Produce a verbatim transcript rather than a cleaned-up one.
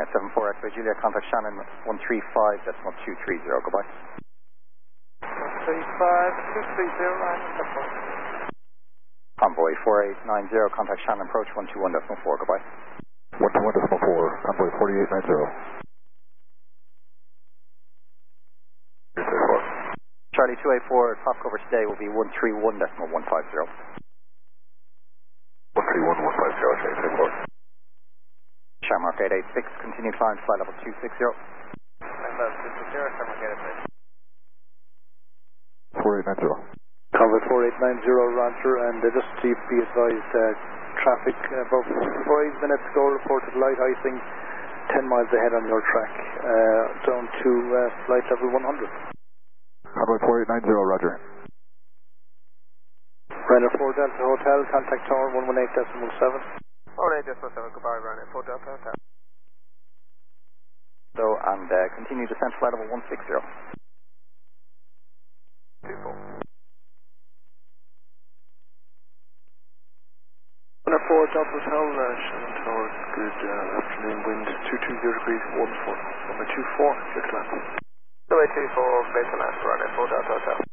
seven four X-ray Juliet, contact Shannon one three five decimal two three zero, goodbye. one three five two three zero, line up one. Convoy four eight nine zero, contact Shannon, approach one two one decimal four, goodbye. one two one decimal four, Convoy forty-eight ninety. Charlie two eight four, top cover today will be one three one decimal one five zero. one three one one five zero, okay, three four. Shamrock eight eight six, continue climb, flight level two six zero. Level two six zero, Shamrock eight eight six. four eight nine zero. Convoy four eight nine zero, Roger, and uh, just to be advised, uh, traffic uh, about five minutes ago reported light icing ten miles ahead on your track, uh, down to uh, flight level one hundred. Convoy four eight nine zero, Roger. Ryanair four Delta Hotel, contact tower one one eight decimal seven. one one eight decimal seven, goodbye, Ryanair four Delta Hotel. So, and uh, continue descent flight level one six zero. two four. Ryanair four Delta Hotel, uh, Shannon Tower, good uh, afternoon, wind two two zero degrees, one four, number two four, clear to land. two eight two four, base on land, Ryanair four Delta Hotel.